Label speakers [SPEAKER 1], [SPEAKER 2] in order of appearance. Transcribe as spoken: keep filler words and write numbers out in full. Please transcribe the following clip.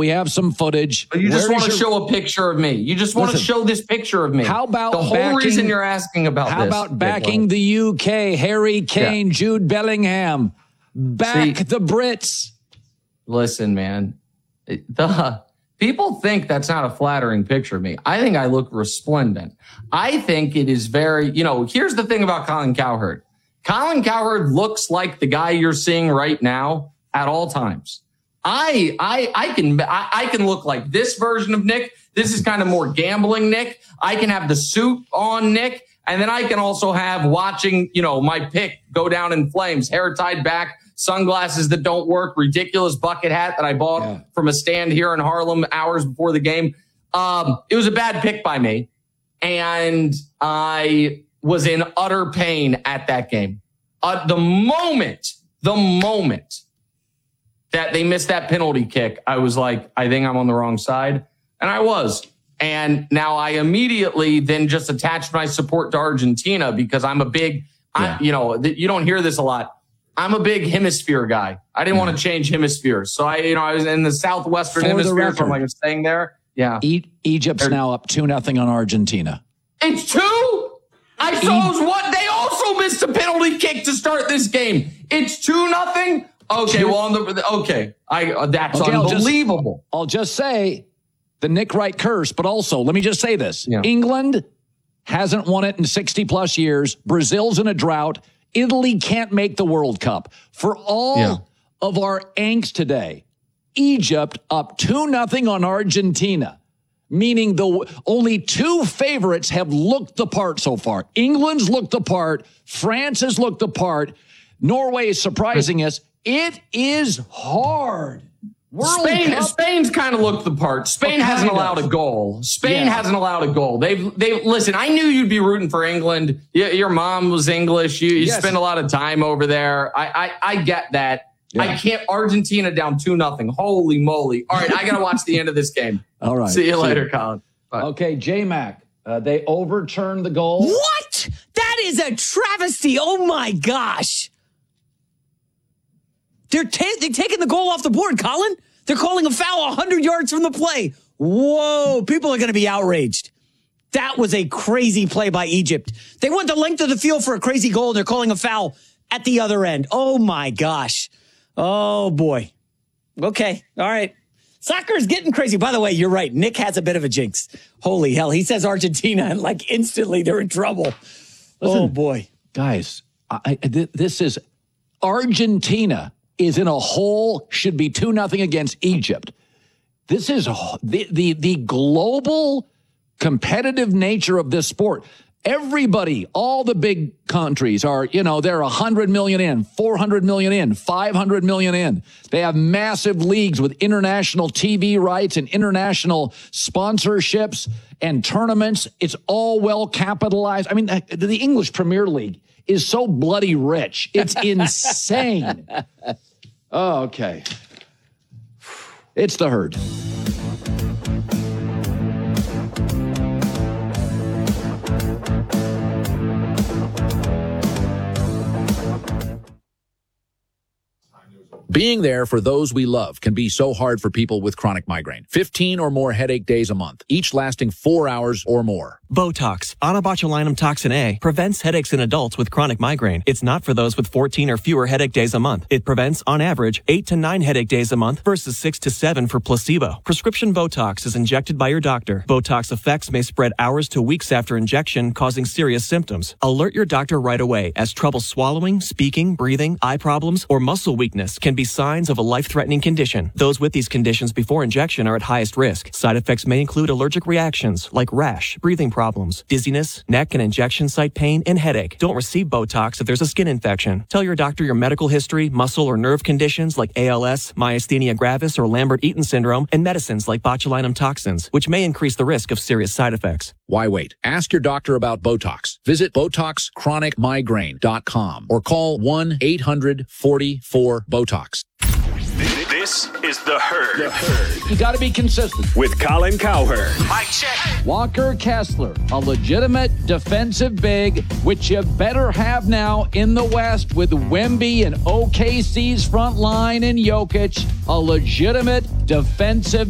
[SPEAKER 1] We have some footage.
[SPEAKER 2] But you just
[SPEAKER 1] Where
[SPEAKER 2] want to
[SPEAKER 1] your,
[SPEAKER 2] show a picture of me. You just want
[SPEAKER 1] listen,
[SPEAKER 2] to show this picture of me.
[SPEAKER 1] How about
[SPEAKER 2] the whole
[SPEAKER 1] backing,
[SPEAKER 2] reason you're asking about
[SPEAKER 1] how
[SPEAKER 2] this?
[SPEAKER 1] How about backing the U K, Harry Kane, yeah. Jude Bellingham, back See, the Brits?
[SPEAKER 2] Listen, man, the people think that's not a flattering picture of me. I think I look resplendent. I think it is very, you know, here's the thing about Colin Cowherd. Colin Cowherd looks like the guy you're seeing right now at all times. I, I, I can, I, I can look like this version of Nick. This is kind of more gambling Nick. I can have the suit on Nick. And then I can also have watching, you know, my pick go down in flames, hair tied back, sunglasses that don't work, ridiculous bucket hat that I bought yeah. from a stand here in Harlem hours before the game. Um, it was a bad pick by me. And I was in utter pain at that game. Uh, the moment, the moment that they missed that penalty kick, I was like, I think I'm on the wrong side. And I was. And now I immediately then just attached my support to Argentina because I'm a big, yeah. I, you know, th- you don't hear this a lot. I'm a big hemisphere guy. I didn't yeah. want to change hemispheres. So I, you know, I was in the southwestern
[SPEAKER 1] For
[SPEAKER 2] hemisphere. So I'm like, I'm staying there. Yeah.
[SPEAKER 1] E- Egypt's They're, now up two nothing on Argentina.
[SPEAKER 2] It's two? I suppose e- what? They also missed a penalty kick to start this game. It's two nothing? Okay, two. well, on the, okay. I, uh, that's okay, unbelievable.
[SPEAKER 1] I'll just, I'll just say the Nick Wright curse, but also, let me just say this.
[SPEAKER 2] Yeah.
[SPEAKER 1] England hasn't won it in sixty plus years. Brazil's in a drought. Italy can't make the World Cup. For all yeah. of our angst today, Egypt up two nothing on Argentina, meaning the only two favorites have looked the part so far. England's looked the part. France has looked the part. Norway is surprising us. It is hard. World
[SPEAKER 2] Spain,
[SPEAKER 1] Cup.
[SPEAKER 2] Spain's kind of looked the part. Spain
[SPEAKER 1] oh,
[SPEAKER 2] hasn't allowed
[SPEAKER 1] of.
[SPEAKER 2] a goal. Spain
[SPEAKER 1] yeah.
[SPEAKER 2] hasn't allowed a goal. They've, they listen. I knew you'd be rooting for England. You, your mom was English. You, you yes. spend a lot of time over there. I, I, I get that. Yeah. I can't. Argentina down two nothing. Holy moly! All right, I gotta watch the end of this game.
[SPEAKER 1] All right.
[SPEAKER 2] See you
[SPEAKER 1] See
[SPEAKER 2] later,
[SPEAKER 1] you.
[SPEAKER 2] Colin. Bye.
[SPEAKER 1] Okay, J Mac. Uh, they overturned the goal.
[SPEAKER 3] What? That is a travesty. Oh my gosh! They're ta- they're taking the goal off the board, Colin. They're calling a foul one hundred yards from the play. Whoa, people are going to be outraged. That was a crazy play by Egypt. They went the length of the field for a crazy goal, and they're calling a foul at the other end. Oh, my gosh. Oh, boy. Okay, all right. Soccer is getting crazy. By the way, you're right. Nick has a bit of a jinx. Holy hell. He says Argentina, and like instantly they're in trouble. Listen, oh, boy.
[SPEAKER 1] Guys, I, th- this is Argentina. Is in a hole, should be two nothing against Egypt. This is the, the, the global competitive nature of this sport. Everybody, all the big countries are, you know, they're one hundred million in, four hundred million in, five hundred million in. They have massive leagues with international T V rights and international sponsorships and tournaments. It's all well capitalized. I mean, the English Premier League is so bloody rich. It's insane. Oh, okay. It's the herd.
[SPEAKER 4] Being there for those we love can be so hard for people with chronic migraine. fifteen or more headache days a month, each lasting four hours or more.
[SPEAKER 5] Botox, onabotulinum toxin A, prevents headaches in adults with chronic migraine. It's not for those with fourteen or fewer headache days a month. It prevents, on average, eight to nine headache days a month versus six to seven for placebo. Prescription Botox is injected by your doctor. Botox effects may spread hours to weeks after injection, causing serious symptoms. Alert your doctor right away, as trouble swallowing, speaking, breathing, eye problems, or muscle weakness can be signs of a life-threatening condition. Those with these conditions before injection are at highest risk. Side effects may include allergic reactions like rash, breathing problems, dizziness, neck and injection site pain, and headache. Don't receive Botox if there's a skin infection. Tell your doctor your medical history, muscle or nerve conditions like A L S, myasthenia gravis, or Lambert-Eaton syndrome, and medicines like botulinum toxins, which may increase the risk of serious side effects.
[SPEAKER 4] Why wait? Ask your doctor about Botox. Visit Botox Chronic Migraine dot com or call one eight hundred forty-four BOTOX.
[SPEAKER 6] This is The Herd. The Herd.
[SPEAKER 1] You got to be consistent.
[SPEAKER 6] With Colin Cowherd.
[SPEAKER 1] Mike check. Walker Kessler, a legitimate defensive big, which you better have now in the West with Wemby and O K C's front line and Jokic, a legitimate defensive